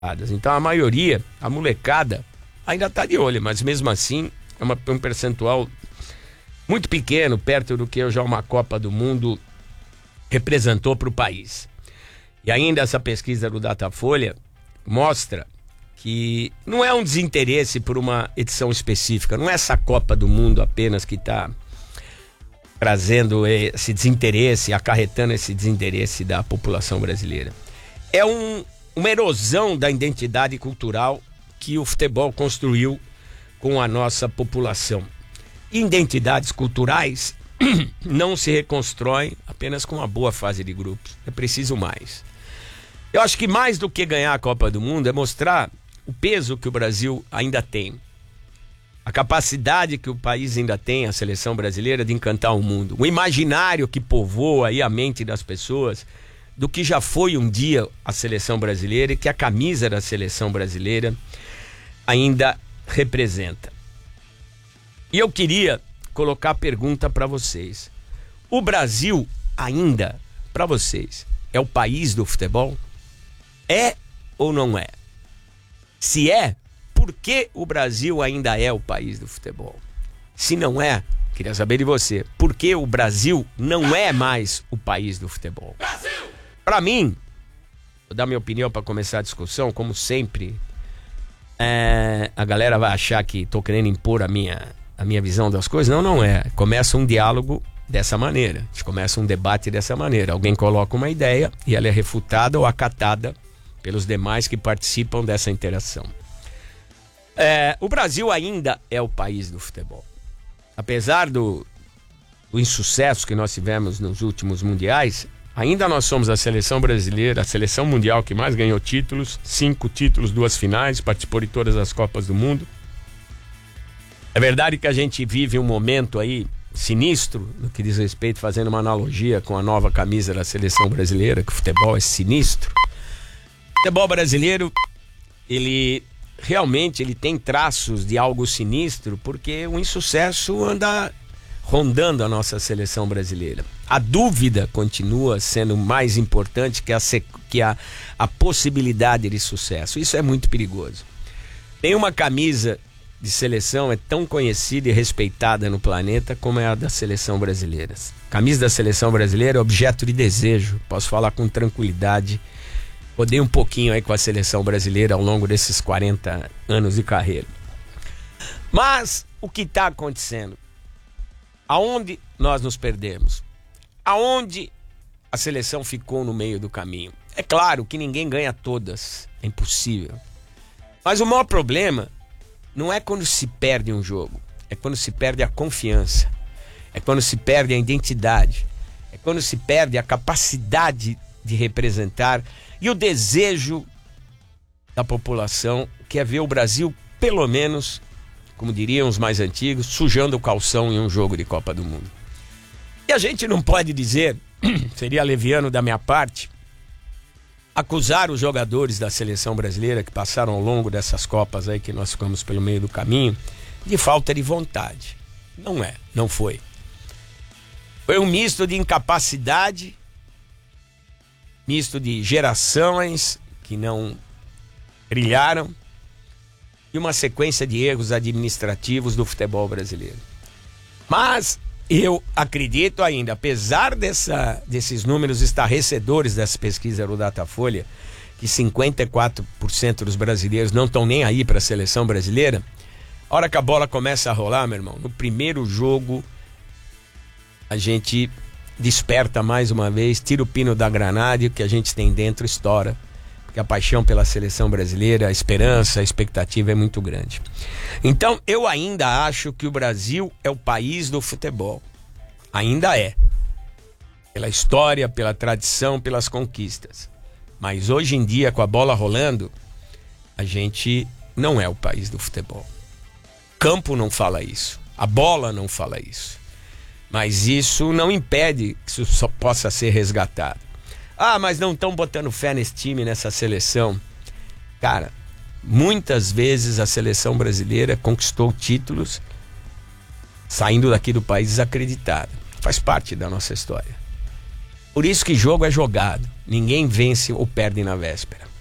Então a maioria, a molecada, ainda está de olho, mas mesmo assim é um percentual muito pequeno, perto do que já uma Copa do Mundo representou para o país. E ainda essa pesquisa do Datafolha mostra que não é um desinteresse por uma edição específica, não é essa Copa do Mundo apenas que está trazendo esse desinteresse, acarretando esse desinteresse da população brasileira. É uma erosão da identidade cultural que o futebol construiu com a nossa população. Identidades culturais não se reconstroem apenas com uma boa fase de grupos, é preciso mais. Eu acho que mais do que ganhar a Copa do Mundo é mostrar o peso que o Brasil ainda tem, a capacidade que o país ainda tem, a seleção brasileira, de encantar o mundo, o imaginário que povoa aí a mente das pessoas do que já foi um dia a seleção brasileira e que a camisa da seleção brasileira ainda representa. E eu queria colocar a pergunta para vocês: o Brasil ainda, para vocês, é o país do futebol? É ou não é? Se é, por que o Brasil ainda é o país do futebol? Se não é, queria saber de você, por que o Brasil não é mais o país do futebol? Para mim, vou dar minha opinião para começar a discussão, como sempre, a galera vai achar que estou querendo impor a minha visão das coisas. Não é. Começa um diálogo dessa maneira, a gente começa um debate dessa maneira. Alguém coloca uma ideia e ela é refutada ou acatada pelos demais que participam dessa interação. O Brasil ainda é o país do futebol. Apesar do insucesso que nós tivemos nos últimos mundiais, ainda nós somos a seleção brasileira, a seleção mundial que mais ganhou títulos, 5 títulos, 2 finais, participou de todas as Copas do Mundo. É verdade que a gente vive um momento aí sinistro, no que diz respeito, fazendo uma analogia com a nova camisa da seleção brasileira, que o futebol é sinistro. O futebol brasileiro, ele realmente tem traços de algo sinistro, porque o insucesso anda rondando a nossa seleção brasileira. A dúvida continua sendo mais importante que a possibilidade de sucesso. Isso é muito perigoso. Nenhuma camisa de seleção é tão conhecida e respeitada no planeta como é a da seleção brasileira. A camisa da seleção brasileira é objeto de desejo. Posso falar com tranquilidade. Rodei um pouquinho aí com a seleção brasileira ao longo desses 40 anos de carreira. Mas o que está acontecendo? Aonde nós nos perdemos? Aonde a seleção ficou no meio do caminho? É claro que ninguém ganha todas, é impossível. Mas o maior problema não é quando se perde um jogo, é quando se perde a confiança, é quando se perde a identidade, é quando se perde a capacidade de representar e o desejo da população, que é ver o Brasil, pelo menos, como diriam os mais antigos, sujando o calção em um jogo de Copa do Mundo. E a gente não pode dizer, seria leviano da minha parte, acusar os jogadores da seleção brasileira que passaram ao longo dessas Copas aí que nós ficamos pelo meio do caminho, de falta de vontade. Não é, não foi. Foi um misto de incapacidade, misto de gerações que não brilharam e uma sequência de erros administrativos do futebol brasileiro. Mas eu acredito ainda, apesar desses números estarrecedores dessa pesquisa do Datafolha, que 54% dos brasileiros não estão nem aí para a seleção brasileira, a hora que a bola começa a rolar, meu irmão, no primeiro jogo a gente desperta mais uma vez, tira o pino da granada e o que a gente tem dentro estoura. Porque a paixão pela seleção brasileira, a esperança, a expectativa é muito grande. Então, eu ainda acho que o Brasil é o país do futebol. Ainda é. Pela história, pela tradição, pelas conquistas. Mas hoje em dia, com a bola rolando, a gente não é o país do futebol. O campo não fala isso. A bola não fala isso. Mas isso não impede que isso só possa ser resgatado. Ah, mas não estão botando fé nesse time, nessa seleção. Cara, muitas vezes a seleção brasileira conquistou títulos saindo daqui do país desacreditado. Faz parte da nossa história. Por isso que jogo é jogado. Ninguém vence ou perde na véspera.